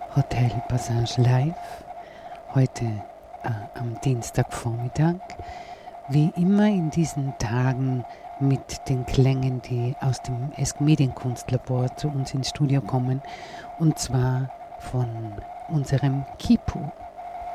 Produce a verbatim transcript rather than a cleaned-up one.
Hotel Passage Live, heute äh, am Dienstagvormittag, wie immer in diesen Tagen mit den Klängen, die aus dem Esk Medienkunstlabor zu uns ins Studio kommen, und zwar von unserem Kipu.